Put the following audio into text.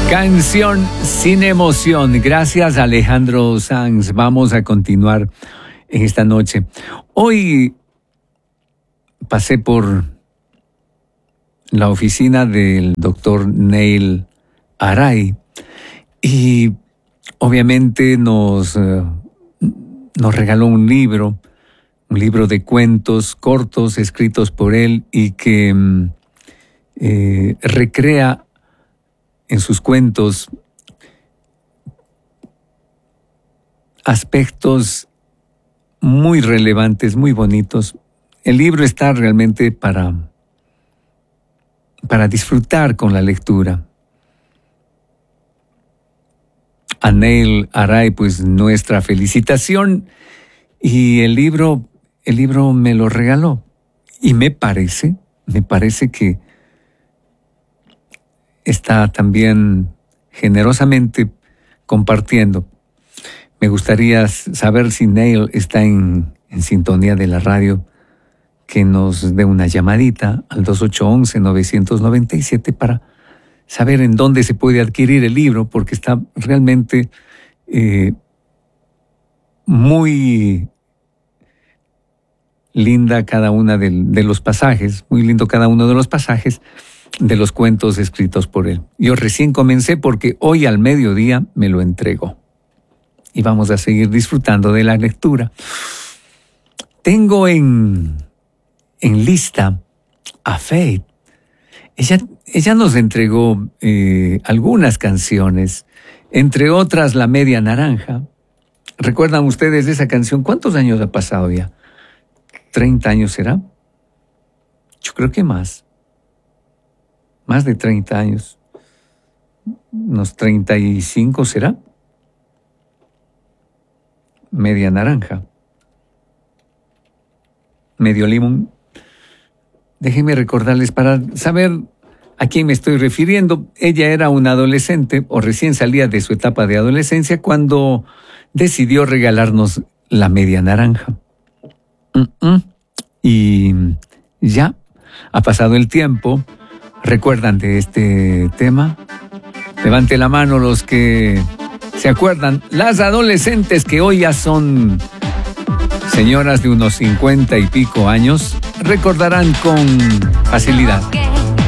Canción sin emoción. Gracias, Alejandro Sanz. Vamos a continuar en esta noche. Hoy pasé por la oficina del doctor Neil Arai y obviamente nos regaló un libro de cuentos cortos escritos por él y que recrea en sus cuentos aspectos muy relevantes, muy bonitos. El libro está realmente para disfrutar con la lectura. A Neil Arai, pues nuestra felicitación. Y el libro me lo regaló. Y me parece que está también generosamente compartiendo. Me gustaría saber si Neil está en sintonía de la radio, que nos dé una llamadita al 2811-997 para saber en dónde se puede adquirir el libro, porque está realmente muy linda cada una de los pasajes, muy lindo cada uno de los pasajes de los cuentos escritos por él. Yo recién comencé porque hoy al mediodía me lo entregó. Y vamos a seguir disfrutando de la lectura. Tengo en lista a Faith. Ella nos entregó algunas canciones, entre otras La Media Naranja. ¿Recuerdan ustedes esa canción? ¿Cuántos años ha pasado ya? ¿30 años será? Yo creo que más. Más de 30 años. Unos 35 será. Media Naranja. Medio Limón. Déjenme recordarles para saber a quién me estoy refiriendo. Ella era una adolescente o recién salía de su etapa de adolescencia cuando decidió regalarnos La Media Naranja. Y ya ha pasado el tiempo. ¿Recuerdan de este tema? Levante la mano los que se acuerdan. Las adolescentes que hoy ya son señoras de unos 50 y pico años recordarán con facilidad.